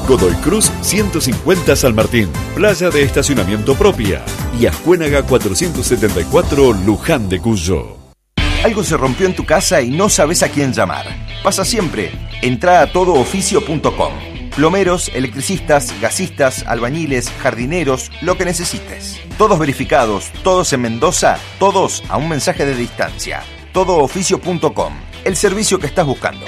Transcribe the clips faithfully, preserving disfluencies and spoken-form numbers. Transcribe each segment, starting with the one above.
Godoy Cruz ciento cincuenta San Martín, playa de estacionamiento propia, y Ascuénaga cuatrocientos setenta y cuatro Luján de Cuyo. Algo se rompió en tu casa y no sabes a quién llamar. Pasa siempre. Entrá a todo oficio punto com. Plomeros, electricistas, gasistas, albañiles, jardineros, lo que necesites. Todos verificados, todos en Mendoza, todos a un mensaje de distancia. todo oficio punto com. El servicio que estás buscando.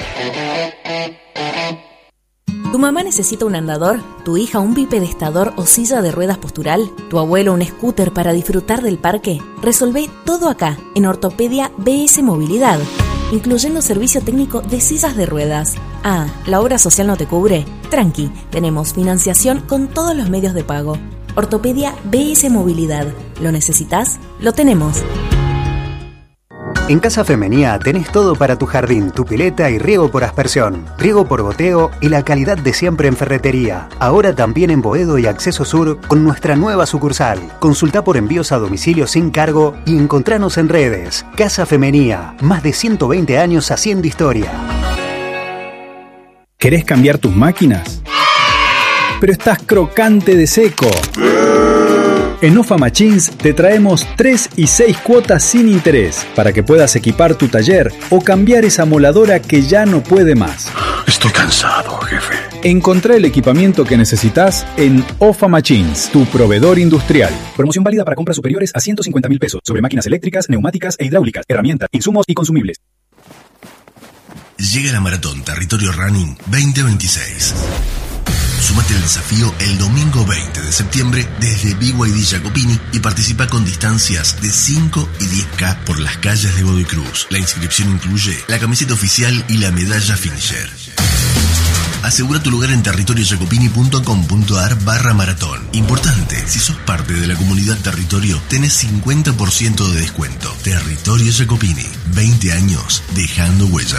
¿Tu mamá necesita un andador? ¿Tu hija un bipedestador o silla de ruedas postural? ¿Tu abuelo un scooter para disfrutar del parque? Resolvé todo acá, en Ortopedia B S Movilidad, incluyendo servicio técnico de sillas de ruedas. Ah, ¿la obra social no te cubre? Tranqui, tenemos financiación con todos los medios de pago. Ortopedia B S Movilidad. ¿Lo necesitas? Lo tenemos. En Casa Femenía tenés todo para tu jardín, tu pileta y riego por aspersión, riego por goteo y la calidad de siempre en ferretería. Ahora también en Boedo y Acceso Sur con nuestra nueva sucursal. Consultá por envíos a domicilio sin cargo y encontranos en redes. Casa Femenía, más de ciento veinte años haciendo historia. ¿Querés cambiar tus máquinas? Pero estás crocante de seco. En Ofa Machines te traemos tres y seis cuotas sin interés para que puedas equipar tu taller o cambiar esa moladora que ya no puede más. Estoy cansado, jefe. Encontrá el equipamiento que necesitas en Ofa Machines, tu proveedor industrial. Promoción válida para compras superiores a ciento cincuenta mil pesos sobre máquinas eléctricas, neumáticas e hidráulicas, herramientas, insumos y consumibles. Llega la Maratón Territorio Running veinte veintiséis. Sumate al desafío el domingo veinte de septiembre desde B Y D Jacopini y participa con distancias de cinco y diez K por las calles de Godoy Cruz. La inscripción incluye la camiseta oficial y la medalla finisher. Asegura tu lugar en territorio jacopini punto com punto a r barra maratón. Importante, si sos parte de la comunidad Territorio, tenés cincuenta por ciento de descuento. Territorio Jacopini, veinte años dejando huella.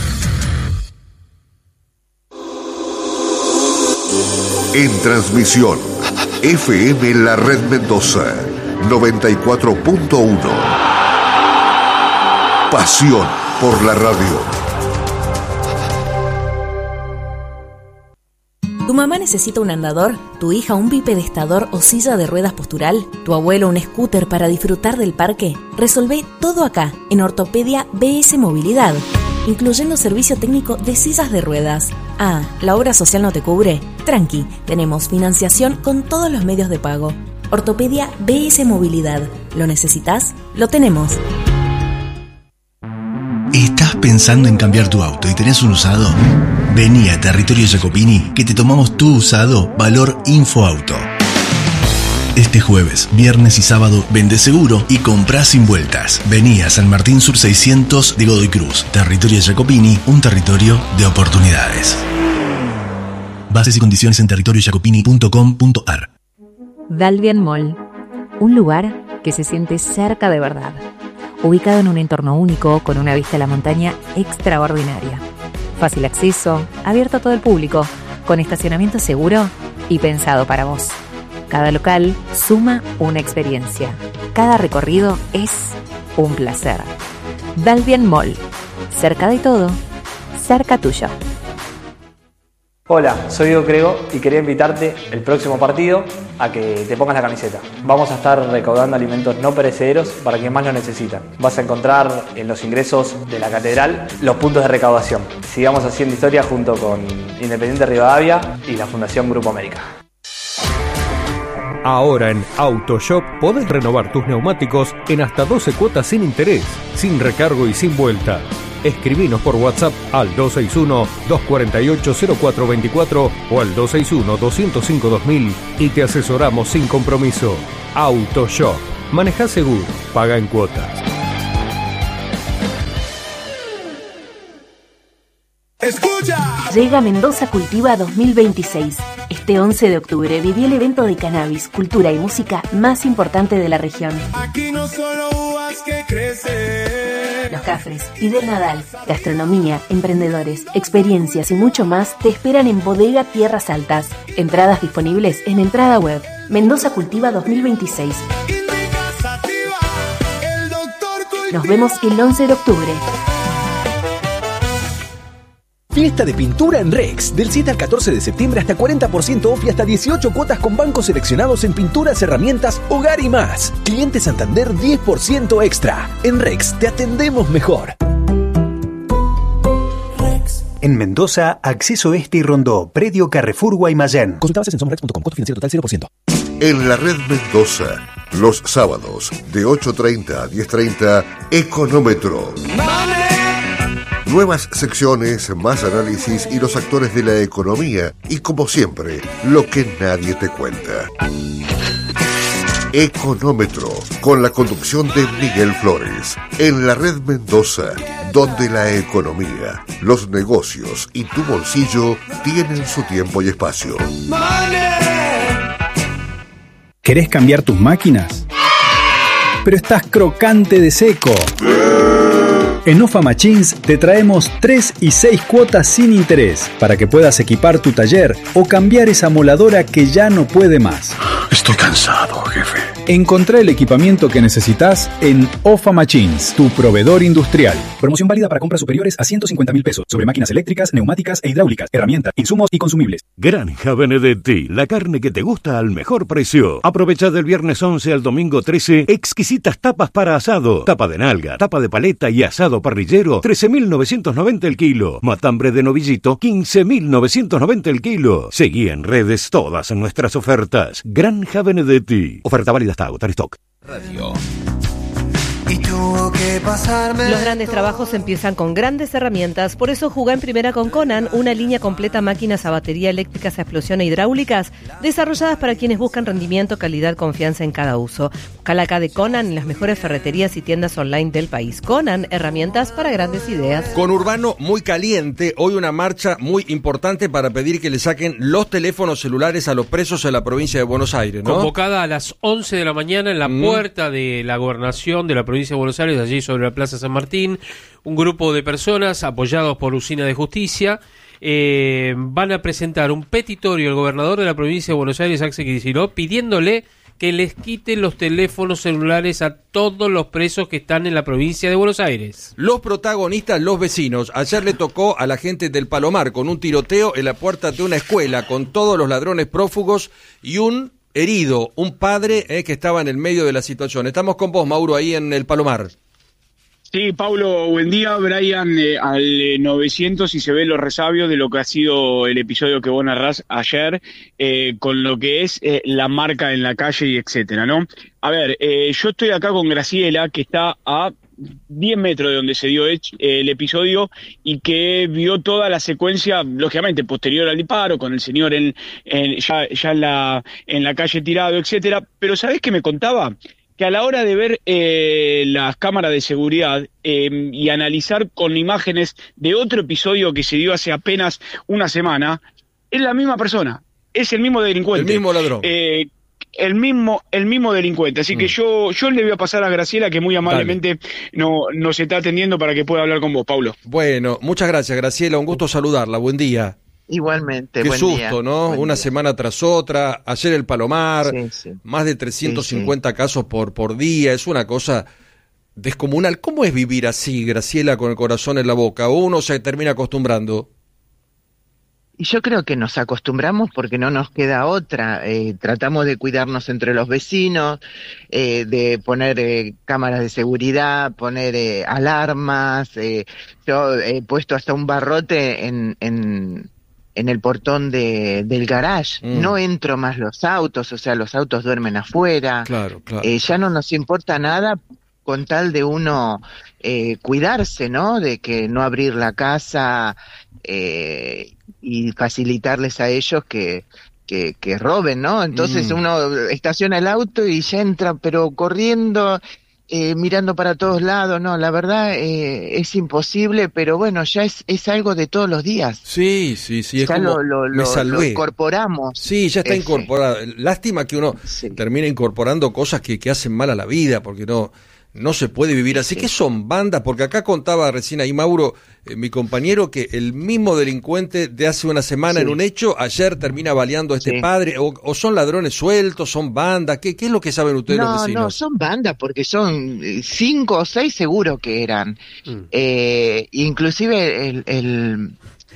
En transmisión, F M La Red Mendoza, noventa y cuatro punto uno. Pasión por la radio. ¿Tu mamá necesita un andador? ¿Tu hija un bipedestador o silla de ruedas postural? ¿Tu abuelo un scooter para disfrutar del parque? Resolvé todo acá, en Ortopedia B S Movilidad, incluyendo servicio técnico de sillas de ruedas. Ah, ¿la obra social no te cubre? Tranqui, tenemos financiación con todos los medios de pago. Ortopedia B S Movilidad. ¿Lo necesitas? Lo tenemos. ¿Estás pensando en cambiar tu auto y tenés un usado? Vení a Territorio Jacopini que te tomamos tu usado valor Infoauto. Este jueves, viernes y sábado, vende seguro y comprá sin vueltas. Vení a San Martín Sur seiscientos de Godoy Cruz. Territorio Jacopini, un territorio de oportunidades. Bases y condiciones en territorio jacopini punto com punto a r. Dalvian Mall, un lugar que se siente cerca de verdad. Ubicado en un entorno único, con una vista a la montaña extraordinaria. Fácil acceso, abierto a todo el público, con estacionamiento seguro y pensado para vos. Cada local suma una experiencia. Cada recorrido es un placer. Dalvian Mall. Cerca de todo, cerca tuyo. Hola, soy Diego Crego y quería invitarte el próximo partido a que te pongas la camiseta. Vamos a estar recaudando alimentos no perecederos para quienes más lo necesitan. Vas a encontrar en los ingresos de la catedral los puntos de recaudación. Sigamos haciendo historia junto con Independiente Rivadavia y la Fundación Grupo América. Ahora en AutoShop podés renovar tus neumáticos en hasta doce cuotas sin interés, sin recargo y sin vuelta. Escribinos por WhatsApp al dos seis uno, dos cuatro ocho, cero cuatro dos cuatro o al dos seis uno, dos cero cinco, dos mil y te asesoramos sin compromiso. AutoShop. Manejá seguro, paga en cuotas. ¡Escucha! Llega Mendoza Cultiva dos mil veintiséis. Este once de octubre viví el evento de cannabis, cultura y música más importante de la región. Aquí no solo uvas que crecen. Los Cafres, Fidel Nadal, gastronomía, emprendedores, experiencias y mucho más te esperan en Bodega Tierras Altas. Entradas disponibles en entrada web. Mendoza Cultiva dos mil veintiséis. Nos vemos el once de octubre. Fiesta de pintura en Rex. Del siete al catorce de septiembre hasta cuarenta por ciento off y hasta dieciocho cuotas con bancos seleccionados en pinturas, herramientas, hogar y más. Cliente Santander diez por ciento extra. En Rex te atendemos mejor. En Mendoza, Acceso Este y Rondó, Predio Carrefour Guaymallén. Consulta bases en somrex punto com. Costo financiero total cero por ciento. En la red Mendoza, los sábados de ocho treinta a diez treinta, Económetro. Nuevas secciones, más análisis y los actores de la economía. Y como siempre, lo que nadie te cuenta. Económetro, con la conducción de Miguel Flores. En la red Mendoza, donde la economía, los negocios y tu bolsillo tienen su tiempo y espacio. ¿Querés cambiar tus máquinas? Pero estás crocante de seco. En Ofa Machines te traemos tres y seis cuotas sin interés para que puedas equipar tu taller o cambiar esa moladora que ya no puede más. Estoy cansado, jefe. Encontrá el equipamiento que necesitas en Ofa Machines, tu proveedor industrial. Promoción válida para compras superiores a ciento cincuenta mil pesos sobre máquinas eléctricas, neumáticas e hidráulicas, herramientas, insumos y consumibles. Granja Benedetti, la carne que te gusta al mejor precio. Aprovecha del viernes once al domingo trece exquisitas tapas para asado. Tapa de nalga, tapa de paleta y asado parrillero, trece mil novecientos noventa el kilo. Matambre de novillito, quince mil novecientos noventa el kilo. Seguí en redes todas nuestras ofertas. Granja Benedetti. Oferta válida hasta agotar stock. Radio. Y tuvo que pasarme. Los grandes trabajos empiezan con grandes herramientas, por eso jugá en primera con Conan, una línea completa máquinas a batería eléctricas a explosión e hidráulicas, desarrolladas para quienes buscan rendimiento, calidad, confianza en cada uso. Buscala acá de Conan en las mejores ferreterías y tiendas online del país. Conan, herramientas para grandes ideas. Con Urbano muy caliente, hoy una marcha muy importante para pedir que le saquen los teléfonos celulares a los presos en la provincia de Buenos Aires, ¿no? Convocada a las once de la mañana en la mm. puerta de la gobernación de la provincia de Buenos Aires, allí sobre la Plaza San Martín, un grupo de personas apoyados por Usina de Justicia eh, van a presentar un petitorio al gobernador de la provincia de Buenos Aires, Axel Kicillof, pidiéndole que les quiten los teléfonos celulares a todos los presos que están en la provincia de Buenos Aires. Los protagonistas, los vecinos. Ayer le tocó a la gente del Palomar con un tiroteo en la puerta de una escuela con todos los ladrones prófugos y un herido, un padre eh, que estaba en el medio de la situación. Estamos con vos, Mauro, ahí en el Palomar. Sí, Paulo, buen día. Brian, eh, al eh, novecientos y se ve los resabios de lo que ha sido el episodio que vos narrás ayer, eh, con lo que es eh, la marca en la calle y etcétera, ¿no? A ver, eh, yo estoy acá con Graciela, que está a diez metros de donde se dio el episodio y que vio toda la secuencia, lógicamente, posterior al disparo, con el señor en, en ya, ya en, la, en la calle tirado, etcétera. Pero ¿sabés qué me contaba? Que a la hora de ver eh, las cámaras de seguridad eh, y analizar con imágenes de otro episodio que se dio hace apenas una semana, es la misma persona, es el mismo delincuente. El mismo ladrón. Eh, El mismo, el mismo delincuente. Así mm. que yo, yo le voy a pasar a Graciela, que muy amablemente no, nos está atendiendo para que pueda hablar con vos, Paulo. Bueno, muchas gracias, Graciela. Un gusto saludarla. Buen día. Igualmente, Qué buen susto, día. ¿no? Buen Una día. semana tras otra. Ayer el Palomar, sí, sí. más de trescientos cincuenta sí, sí. casos por, por día. Es una cosa descomunal. ¿Cómo es vivir así, Graciela, con el corazón en la boca? ¿O uno se termina acostumbrando? Y yo creo que nos acostumbramos porque no nos queda otra. Eh, tratamos de cuidarnos entre los vecinos, eh, de poner eh, cámaras de seguridad, poner eh, alarmas. Eh, yo he puesto hasta un barrote en, en, en el portón de, del garage. Mm. No entro más los autos, o sea, los autos duermen afuera. Claro, claro. Eh, ya no nos importa nada con tal de uno eh, cuidarse, ¿no? De que no abrir la casa eh, y facilitarles a ellos que, que, que roben, ¿no? Entonces mm. uno estaciona el auto y ya entra, pero corriendo, eh, mirando para todos lados, ¿no? La verdad eh, es imposible, pero bueno, ya es, es algo de todos los días. Sí, sí, sí, es ya como lo, lo, me lo, salvé. lo incorporamos. Sí, ya está Ese. incorporado. Lástima que uno sí. termine incorporando cosas que, que hacen mal a la vida, porque no... No se puede vivir así. Sí. ¿Qué son bandas? Porque acá contaba recién ahí Mauro, eh, mi compañero, que el mismo delincuente de hace una semana sí. en un hecho, ayer termina baleando a este sí. padre, o, o son ladrones sueltos, son bandas. ¿Qué, qué es lo que saben ustedes no, los vecinos? No, son bandas, porque son cinco o seis seguro que eran. Mm. Eh, inclusive el, el,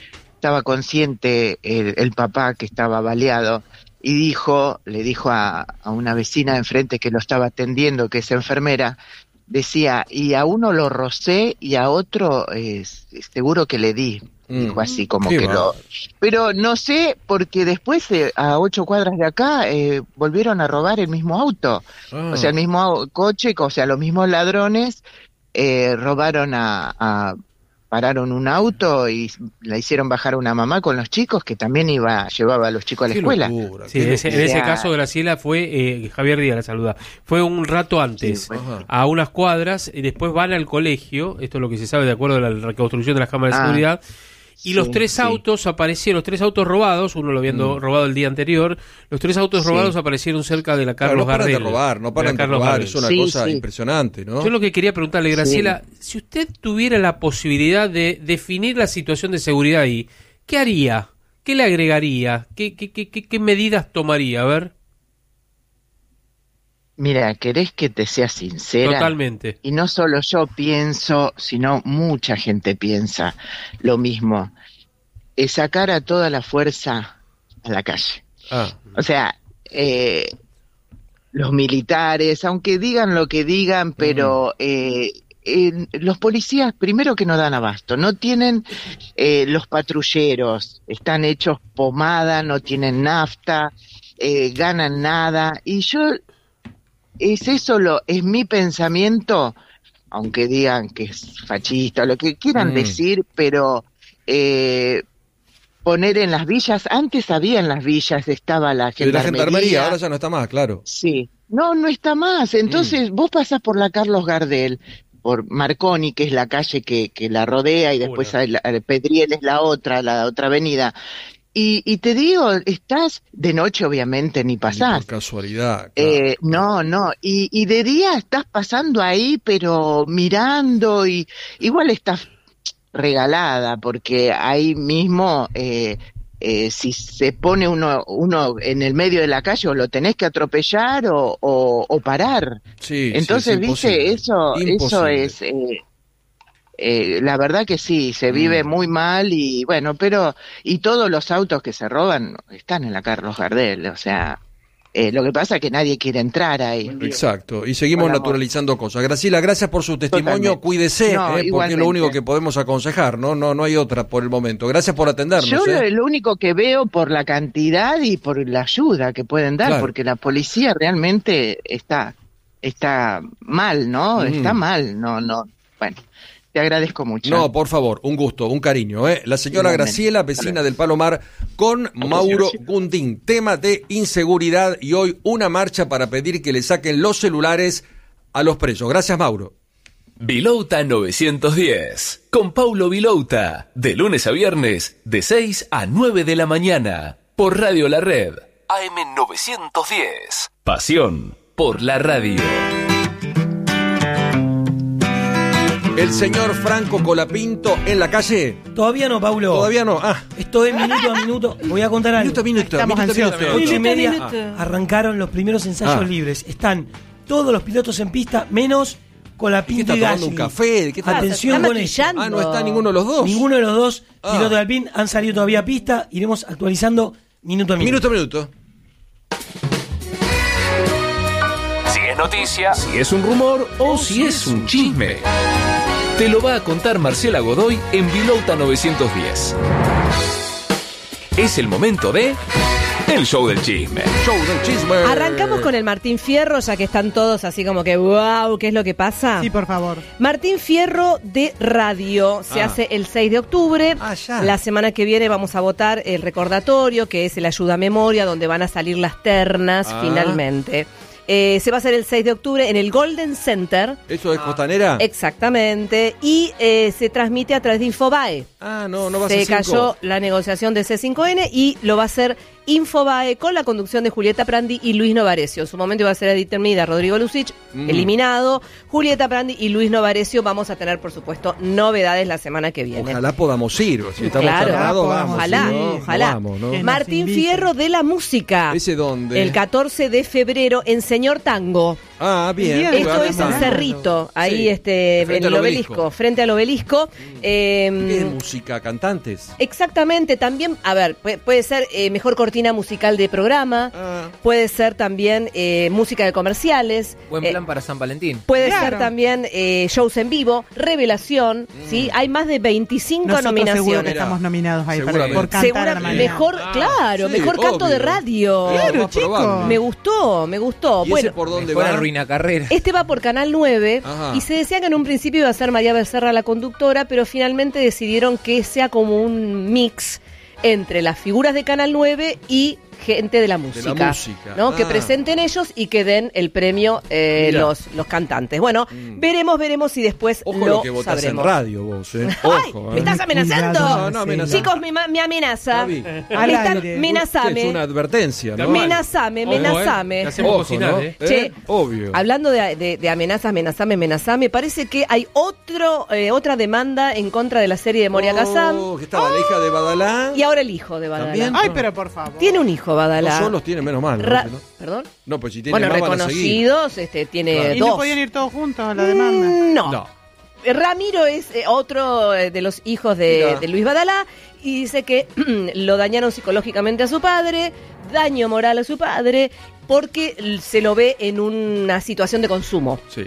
estaba consciente el, el papá que estaba baleado y dijo, le dijo a, a una vecina de enfrente que lo estaba atendiendo, que es enfermera, decía, y a uno lo rocé y a otro eh, seguro que le di. Mm. Dijo así como Qué que va. lo... Pero no sé, porque después eh, a ocho cuadras de acá eh, volvieron a robar el mismo auto. Ah. O sea, el mismo au- coche, o sea, los mismos ladrones eh, robaron a... a pararon un auto y la hicieron bajar a una mamá con los chicos que también iba llevaba a los chicos a la qué escuela. Locura, sí, ese, en ese caso, Graciela, fue eh, Javier Díaz la saluda. Fue un rato antes, sí, bueno. a unas cuadras, y después van al colegio, esto es lo que se sabe de acuerdo a la reconstrucción de las cámaras ah, de seguridad, y sí, los tres sí. autos aparecieron, los tres autos robados, uno lo habían mm. robado el día anterior, los tres autos sí. robados aparecieron cerca de la Carlos claro, no Gardel. No paran de robar, no paran de, de robar, Gardel. Es una sí, cosa sí. impresionante, ¿no? Yo lo que quería preguntarle, Graciela, sí. si usted tuviera la posibilidad de definir la situación de seguridad ahí, ¿qué haría? ¿Qué le agregaría? ¿Qué, qué, qué, qué, qué medidas tomaría? A ver. Mira, ¿querés que te sea sincera? Totalmente. Y no solo yo pienso, sino mucha gente piensa lo mismo. Es sacar a toda la fuerza a la calle. Ah. O sea, eh, los militares, aunque digan lo que digan, pero mm. eh, eh, los policías, primero que no dan abasto, no tienen eh, los patrulleros, están hechos pomada, no tienen nafta, eh, ganan nada, y yo... Es eso, lo es mi pensamiento, aunque digan que es fascista, lo que quieran mm. decir, pero eh, poner en las villas, antes había en las villas, estaba la gendarmería. La gendarmería, ahora ya no está más, claro. Sí, no, no está más. Entonces mm. vos pasás por la Carlos Gardel, por Marconi, que es la calle que, que la rodea, y después hay la, Pedriel es la otra, la otra avenida. Y, y te digo, estás de noche, obviamente, ni pasás. Ni por casualidad. Claro. Eh, no, no. Y, y de día estás pasando ahí, pero mirando, y igual estás regalada, porque ahí mismo, eh, eh, si se pone uno uno en el medio de la calle, o lo tenés que atropellar o, o, o parar. Sí, Entonces, sí, es viste, eso, eso es... Eh, Eh, la verdad que sí, se vive mm. muy mal y bueno, pero y todos los autos que se roban están en la Carlos Gardel, o sea, eh, lo que pasa es que nadie quiere entrar ahí. Exacto, y seguimos Hola, naturalizando amor. cosas. Graciela, gracias por su testimonio, Totalmente. cuídese, no, eh, porque es lo único que podemos aconsejar, no no no hay otra por el momento. Gracias por atendernos. Yo eh. lo, lo único que veo por la cantidad y por la ayuda que pueden dar, claro. porque la policía realmente está está mal, ¿no? Mm. Está mal, no no, bueno. Te agradezco mucho. No, por favor, un gusto, un cariño. ¿eh? La señora Igualmente. Graciela, vecina del Palomar, con Mauro Gundín. Tema de inseguridad y hoy una marcha para pedir que le saquen los celulares a los presos. Gracias, Mauro. Vilouta novecientos diez, con Paulo Vilouta, de lunes a viernes, de seis a nueve de la mañana, por Radio La Red. A M novecientos diez. Pasión por la radio. El señor Franco Colapinto en la calle. Todavía no, Paulo. Todavía no. Ah. Esto es minuto a minuto. Voy a contar algo. Minuto a minuto. Estamos minuto, ansiosos. minuto, Ocho y media minuto. arrancaron los primeros ensayos Ah. libres. Están todos los pilotos en pista, menos Colapinto ¿Qué y está tomando Gasly. un café? ¿Qué está- Atención está con eso. maquillando. Ah, no está ninguno de los dos. Ninguno de los dos Ah. pilotos de Alpine han salido todavía a pista. Iremos actualizando minuto a minuto. Minuto a minuto. Si es noticia, si es un rumor o si es un chisme. Te lo va a contar Marcela Godoy en Vilouta novecientos diez. Es el momento de El Show del Chisme. Show del Chisme. Arrancamos con el Martín Fierro, ya que están todos así como que wow, ¿qué es lo que pasa? Sí, por favor. Martín Fierro de radio. Se Ah. hace el seis de octubre. Ah, ya. La semana que viene vamos a votar el recordatorio, que es el ayuda a memoria, donde van a salir las ternas Ah. finalmente. Eh, se va a hacer el seis de octubre en el Golden Center. ¿Eso es Costanera? Exactamente. Y eh, se transmite a través de Infobae. Ah, no, no va a Se ser cinco. cayó la negociación de C cinco N y lo va a hacer Infobae con la conducción de Julieta Prandi y Luis Novarecio. En su momento iba a ser Edith Termida, Rodrigo Lucich, Mm. eliminado. Julieta Prandi y Luis Novarecio. Vamos a tener, por supuesto, novedades la semana que viene. Ojalá podamos ir. Si estamos Claro, cerrados, vamos. ojalá, si no, ojalá. no vamos, ¿no? Martín Fierro de la música. ¿Ese dónde? El catorce de febrero en Señor Tango. Ah, bien. Esto es en Cerrito, ahí Sí. este, en Frente el al obelisco. obelisco. frente al obelisco. Eh, ¿Qué es música? ¿Cantantes? Exactamente, también, a ver, puede, puede ser eh, mejor cortina musical de programa, Ah. puede ser también eh, música de comerciales. Buen eh, plan para San Valentín. Puede Claro. ser también eh, shows en vivo, revelación, ¿sí? Hay más de veinticinco Nosotros seguro que nominaciones. estamos nominados ahí para, Seguramente. por cantar Segura- a la mañana. mejor, claro, sí, mejor canto obvio. de radio. Claro, Claro, más probable. chicos. Me gustó, me gustó. ¿Y Bueno, ese por dónde Mejor va? arruina carrera. este va por Canal nueve Ajá. y se decía que en un principio iba a ser María Becerra la conductora, pero finalmente decidieron que sea como un mix entre las figuras de Canal nueve y gente de la música, música. ¿no? Que Ah. presenten ellos y que den el premio eh, Mira. los, los cantantes. Bueno, veremos, veremos y después Ojo lo, lo que votás sabremos. en radio vos, ¿eh? ¡Ay! Ojo, ¿Me ¿eh? estás amenazando? No, no, amenazá. Chicos, me, ma- me amenaza. Gaby. Me Al están- aire. amenazame. Es una advertencia, ¿no? Amenazame, Ojo, eh. amenazame. Te hacemos Ojo, cocinar, ¿no? ¿eh? Che, ¿Eh? Obvio. Hablando de, de, de amenazas, amenazame, amenazame, parece que hay otro eh, otra demanda en contra de la serie de Moria Kazan Oh, que estaba la hija de Badalá. y ahora el hijo de Badalá. ¿También? Ay, pero por favor. Tiene un hijo Badalá. No solos tiene, menos mal. ¿no? Ra- Si no- ¿Perdón? No, pues si tiene Bueno, más van a seguir. reconocidos, este, tiene Claro. ¿Y dos. no podían ir todos juntos a la demanda? Mm, No. No. Ramiro es eh, otro eh, de los hijos de, Mira. de Luis Badalá y dice que lo dañaron psicológicamente a su padre, daño moral a su padre, porque l- se lo ve en una situación de consumo Sí.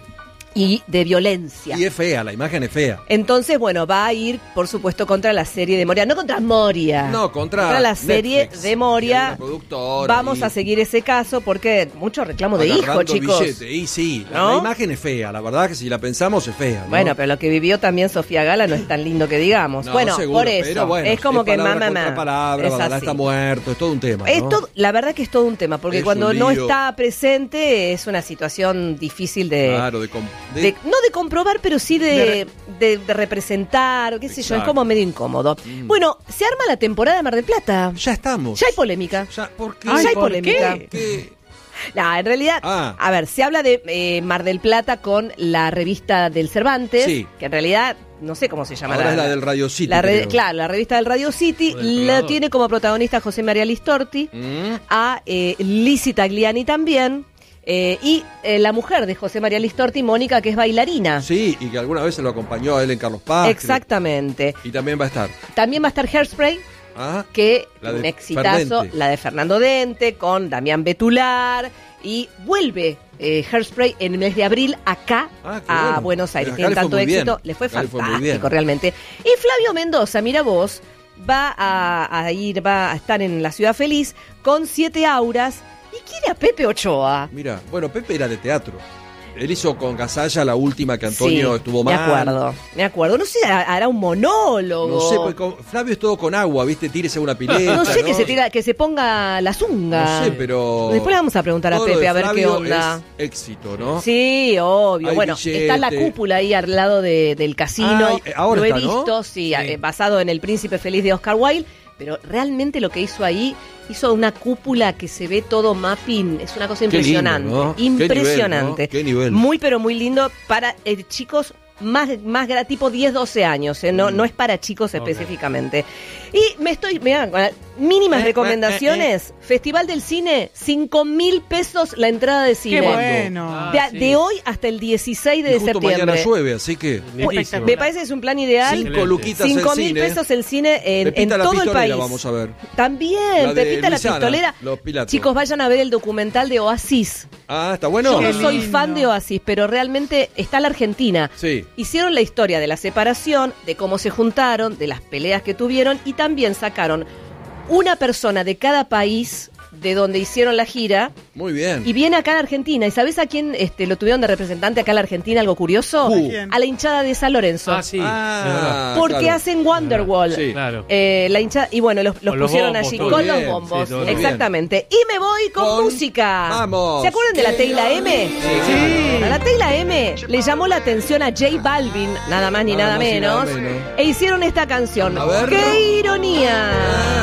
y de violencia. Y es fea, la imagen es fea. Entonces, bueno, va a ir, por supuesto, contra la serie de Moria. No contra Moria. No, contra la serie Netflix, de Moria. que hay una productora Vamos ahí. a seguir ese caso porque mucho reclamo de hijo, Agarrando chicos. billete. Y sí, la, ¿No? la imagen es fea. La verdad que si la pensamos es fea. ¿no? Bueno, pero lo que vivió también Sofía Gala no es tan lindo que digamos. No, bueno, seguro, por eso. pero bueno, es como que palabra mamá, contra mamá. palabra, Es Badalá así. está muerto, es todo un tema. Es ¿no? todo- la verdad que es todo un tema, porque Es cuando un no lío. está presente es una situación difícil de, Claro, de, com- de- de- no de comprobar, pero sí de, de, de representar, qué sé yo, es Exacto. como medio incómodo. Bueno, se arma la temporada de Mar del Plata. Ya estamos. Ya hay polémica. Ya, ¿por qué? Ya hay ¿por polémica. qué? ¿Qué? No, en realidad, Ah. a ver, se habla de eh, Mar del Plata con la revista del Cervantes, Sí. que en realidad no sé cómo se llama. Ahora es la del Radio City, la re- creo. claro, la revista del Radio City. O del La Explorador. tiene como protagonista José María Listorti, Mm. a eh, Lizzy Tagliani también, eh, y eh, la mujer de José María Listorti, Mónica, que es bailarina. Sí, y que alguna vez se lo acompañó a él en Carlos Paz. Exactamente. creo. Y también va a estar. También va a estar Hairspray, Ah, que La de un exitazo, Ferdente. la de Fernando Dente, con Damián Betular, y vuelve eh, Hairspray en el mes de abril acá Ah, qué a bueno. Buenos Aires. Acá Tiene le fue tanto muy bien. éxito, le fue Acá le fue muy fantástico bien. realmente. Y Flavio Mendoza, mira vos, va a, a ir, va a estar en la Ciudad Feliz con Siete Auras y quiere a Pepe Ochoa. Mira, bueno, Pepe era de teatro. Él hizo con Gasalla la última que Antonio Sí, estuvo me mal. acuerdo, me acuerdo. No sé, hará un monólogo. No sé, pues con- Flavio es todo con agua, ¿viste? Tírese a una pileta. No sé que se tira, que se ponga la zunga. No sé, pero. Después le vamos a preguntar a todo lo Pepe de a ver qué Flavio onda. Es éxito, ¿no? Sí, obvio. Hay Bueno, billete. está la cúpula ahí al lado de- del casino. Ay, eh, ahora lo he está, ¿no? visto, sí, eh, basado en El Príncipe Feliz de Oscar Wilde. Pero realmente lo que hizo ahí, hizo una cúpula que se ve todo mapping. Es una cosa Qué lindo, impresionante. ¿no? Qué nivel, Impresionante. ¿no? Qué nivel. Muy, pero muy lindo para eh, chicos más, más gra- tipo diez, doce años. eh, Mm. No, no es para chicos específicamente. Y me estoy, mirá, con las mínimas Eh, recomendaciones. Festival del Cine, cinco mil pesos la entrada de cine. Qué bueno. De, Ah, sí. de hoy hasta el dieciséis de Y justo septiembre. mañana llueve, así que. Lindísimo. Me parece que es un plan ideal. Cinco luquitas Cinco el mil cine. pesos el cine en, Pepita en la todo el Pistolera país. vamos a ver. También, La de Pepita la Luisana, Pistolera. Los Pilatos. Chicos, vayan a ver el documental de Oasis. Ah, está bueno. Yo no Qué soy lindo. fan de Oasis, pero realmente está la Argentina. Sí. Hicieron la historia de la separación, de cómo se juntaron, de las peleas que tuvieron y también sacaron una persona de cada país de donde hicieron la gira Muy bien. y viene acá a la Argentina. ¿Y sabés a quién este, lo tuvieron de representante acá en la Argentina? Algo curioso. ¿A quién? A la hinchada de San Lorenzo. Ah, sí. es verdad. Ah, Porque claro. hacen Wonderwall. Sí. Claro. Eh, la hinchada, y bueno, los, los Con los pusieron bombos, allí todo con bien. los bombos. Sí, todo Exactamente. Y me voy con, Con- música. Vamos. ¿Se acuerdan de la Teila M? Sí. A la Teila M le llamó la atención a J Balvin, nada más ni Nada nada más y nada menos, menos. e hicieron esta canción. A ver. ¡Qué ironía!